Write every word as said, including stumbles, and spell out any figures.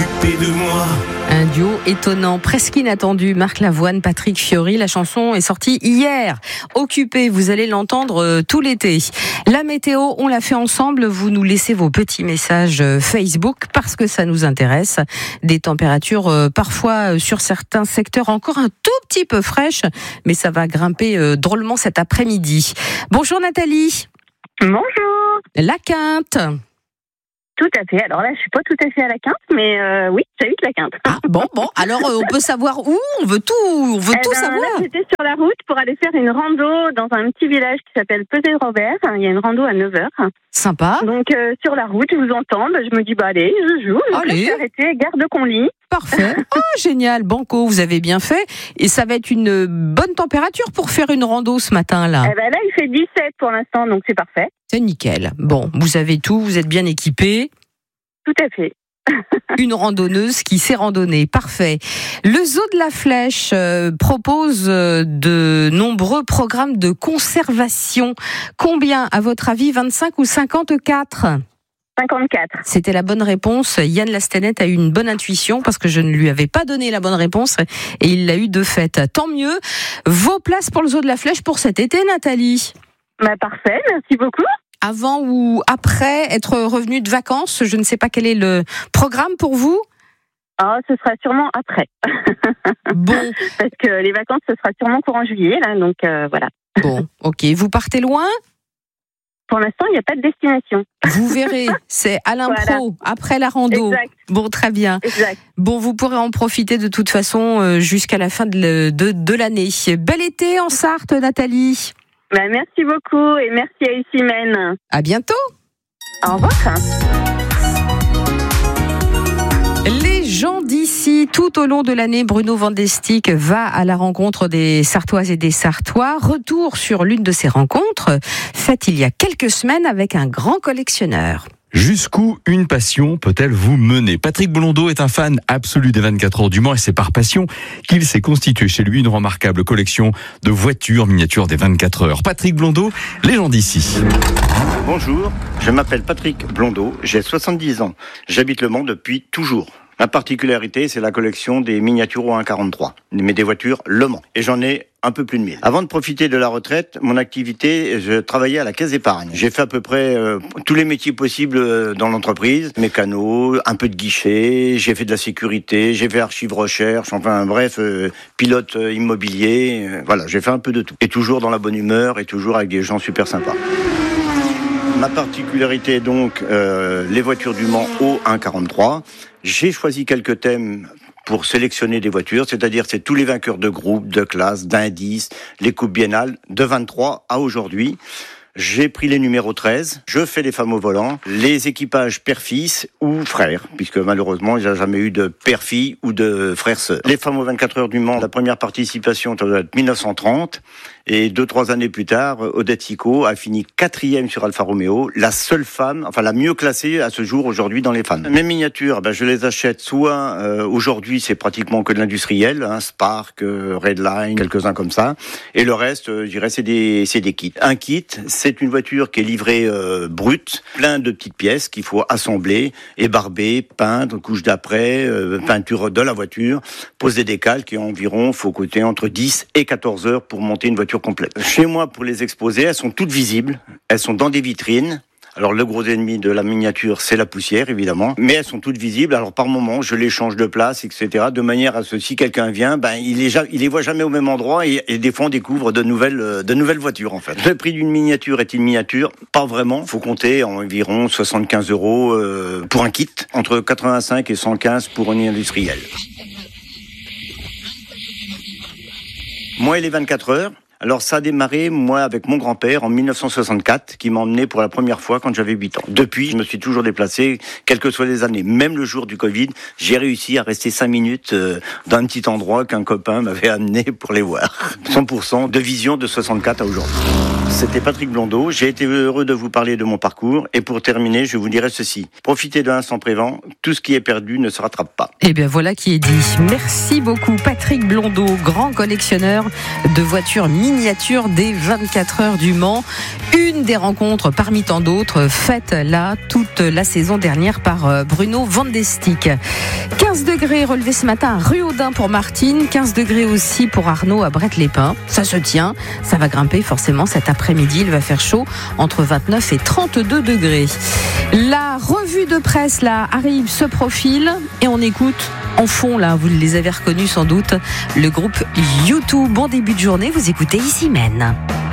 occupé de moi. Un duo étonnant, presque inattendu. Marc Lavoine, Patrick Fiori. La chanson est sortie hier. Occupé, vous allez l'entendre euh, tout l'été. La météo, on l'a fait ensemble. Vous nous laissez vos petits messages euh, Facebook parce que ça nous intéresse. Des températures euh, parfois euh, sur certains secteurs encore un tout petit peu fraîches, mais ça va grimper euh, drôlement cet après-midi. Bonjour Nathalie. Bonjour. La Quinte. Tout à fait. Alors là, je suis pas tout à fait à la Quinte, mais euh, oui, j'habite la Quinte. Ah, bon, bon. Alors, euh, on peut savoir où ? On veut tout, on veut eh tout ben, savoir. Là, j'étais sur la route pour aller faire une rando dans un petit village qui s'appelle Pesé-Robert. Il y a une rando à neuf heures. Sympa. Donc, euh, sur la route, je vous entends. Ben, je me dis, bah allez, je joue. Donc, Allez. là, je suis arrêtée, gare de Conly. Parfait. Oh, génial. Banco, vous avez bien fait. Et ça va être une bonne température pour faire une rando ce matin-là. Eh ben, là, il fait dix-sept pour l'instant, donc c'est parfait. C'est nickel. Bon, vous avez tout, vous êtes bien équipés. Tout à fait. Une randonneuse qui sait randonner. Parfait. Le Zoo de la Flèche euh, propose euh, de nombreux programmes de conservation. Combien, à votre avis, vingt-cinq ou cinquante-quatre ? cinquante-quatre. C'était la bonne réponse. Yann Lastenette a eu une bonne intuition parce que je ne lui avais pas donné la bonne réponse et il l'a eu de fait. Tant mieux. Vos places pour le Zoo de la Flèche pour cet été, Nathalie ? Bah, parfait, merci beaucoup. Avant ou après être revenu de vacances, je ne sais pas quel est le programme pour vous ? Ah, ce sera sûrement après. Bon. Parce que les vacances, ce sera sûrement courant juillet, là, donc euh, voilà. Bon, ok. Vous partez loin ? Pour l'instant, il n'y a pas de destination. Vous verrez, c'est à l'impro, Voilà. après la rando. Exact. Bon, très bien. Exact. Bon, vous pourrez en profiter de toute façon euh, jusqu'à la fin de, le- de, de l'année. Bel été en Sarthe, Nathalie. Bah, merci beaucoup et merci à Issimène. À bientôt. Au revoir. Les gens d'ici, tout au long de l'année, Bruno Vandestick va à la rencontre des Sartoises et des Sartois. Retour sur l'une de ces rencontres, faite il y a quelques semaines avec un grand collectionneur. Jusqu'où une passion peut-elle vous mener ? Patrick Blondeau est un fan absolu des vingt-quatre heures du Mans et c'est par passion qu'il s'est constitué chez lui une remarquable collection de voitures miniatures des vingt-quatre heures. Patrick Blondeau, les gens d'ici. Bonjour, je m'appelle Patrick Blondeau, j'ai soixante-dix ans. J'habite Le Mans depuis toujours. Ma particularité, c'est la collection des miniatures au un quarante-trois, mais des voitures Le Mans. Et j'en ai un peu plus de mille. Avant de profiter de la retraite, mon activité, je travaillais à la caisse d'épargne. J'ai fait à peu près euh, tous les métiers possibles dans l'entreprise. Mécano, un peu de guichet, j'ai fait de la sécurité, j'ai fait archives recherche, enfin bref, euh, pilote euh, immobilier. Euh, voilà, j'ai fait un peu de tout. Et toujours dans la bonne humeur et toujours avec des gens super sympas. Ma particularité est donc euh, les voitures du Mans au un quarante-trois. J'ai choisi quelques thèmes pour sélectionner des voitures, c'est-à-dire c'est tous les vainqueurs de groupe, de classe, d'indices, les coupes biennales, de vingt-trois à aujourd'hui. J'ai pris les numéros treize, je fais les femmes au volant, les équipages père-fils ou frères, puisque malheureusement il n'y a jamais eu de père-fille ou de frère-sœur. Les femmes aux vingt-quatre heures du Mans, la première participation doit être mille neuf cent trente, et deux, trois années plus tard, Odette Sico a fini quatrième sur Alfa Romeo, la seule femme, enfin la mieux classée à ce jour aujourd'hui dans les femmes. Mes miniatures, ben, je les achète soit, euh, aujourd'hui c'est pratiquement que de l'industriel, hein, Spark, euh, Redline, quelques-uns comme ça, et le reste, euh, je dirais, c'est des, c'est des kits. Un kit, c'est une voiture qui est livrée euh, brute, plein de petites pièces qu'il faut assembler, ébarber, peindre, couche d'après, euh, peinture de la voiture, poser des calques et environ, faut coûter entre dix et quatorze heures pour monter une voiture complète. Chez moi, pour les exposer, elles sont toutes visibles, elles sont dans des vitrines. Alors le gros ennemi de la miniature, c'est la poussière, évidemment, mais elles sont toutes visibles. Alors par moment, je les change de place, et cetera, de manière à ce que si quelqu'un vient, ben il les, il les voit jamais au même endroit et, et des fois on découvre de nouvelles, de nouvelles voitures en fait. Le prix d'une miniature est une miniature, pas vraiment. Faut compter environ soixante-quinze euros euh, pour un kit, entre quatre-vingt-cinq et cent quinze pour une industrielle. Moi et les vingt-quatre heures. Alors ça a démarré, moi, avec mon grand-père en mille neuf cent soixante-quatre, qui m'a emmené pour la première fois quand j'avais huit ans. Depuis, je me suis toujours déplacé, quelles que soient les années. Même le jour du Covid, j'ai réussi à rester cinq minutes euh, dans un petit endroit qu'un copain m'avait amené pour les voir. cent pour cent de vision de soixante-quatre à aujourd'hui. C'était Patrick Blondeau. J'ai été heureux de vous parler de mon parcours. Et pour terminer, je vous dirai ceci. Profitez de l'instant prévent. Tout ce qui est perdu ne se rattrape pas. Eh bien, voilà qui est dit. Merci beaucoup, Patrick Blondeau, grand collectionneur de voitures miniatures des vingt-quatre heures du Mans. Une des rencontres parmi tant d'autres faites là toute la saison dernière par Bruno Van de Stick. quinze degrés relevés ce matin à Ruaudin pour Martine. quinze degrés aussi pour Arnaud à Brette-les-Pins. Ça se tient. Ça va grimper forcément cet après-midi. Il va faire chaud entre vingt-neuf et trente-deux degrés. La revue de presse là arrive, se profile et on écoute en fond là, vous les avez reconnus sans doute, le groupe U deux. Bon début de journée, vous écoutez Ici Mène.